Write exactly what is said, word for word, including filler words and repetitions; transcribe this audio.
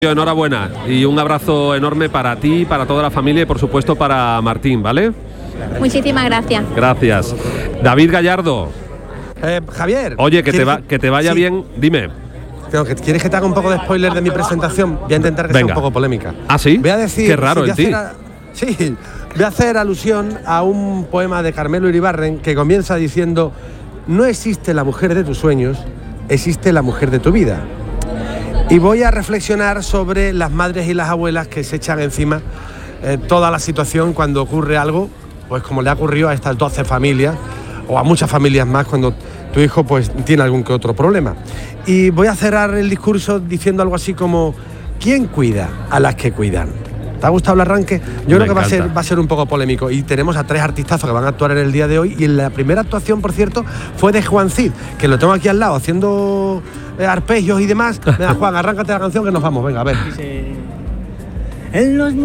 Enhorabuena y un abrazo enorme para ti, para toda la familia y por supuesto para Martín, ¿vale? Muchísimas gracias. Gracias. David Gallardo. Eh, Javier. Oye, que te, va, que te vaya sí. bien, dime. Creo que ¿Quieres que te haga un poco de spoiler de mi presentación? Voy a intentar que Venga. sea un poco polémica. ¿Ah, sí? Voy a decir, Qué raro sí, en ti. a, sí, voy a hacer alusión a un poema de Carmelo Iribarren que comienza diciendo: no existe la mujer de tus sueños, existe la mujer de tu vida. Y voy a reflexionar sobre las madres y las abuelas que se echan encima eh, toda la situación cuando ocurre algo, pues como le ha ocurrido a estas doce familias, o a muchas familias más cuando tu hijo pues tiene algún que otro problema. Y voy a cerrar el discurso diciendo algo así como: ¿quién cuida a las que cuidan? ¿Te ha gustado el arranque? Yo Me creo que va a, encanta. ser, va a ser un poco polémico. Y tenemos a tres artistazos que van a actuar en el día de hoy. Y la primera actuación, por cierto, fue de Juan Cid, que lo tengo aquí al lado, haciendo eh, arpegios y demás. Venga, Juan, arráncate la canción que nos vamos. Venga, a ver. En los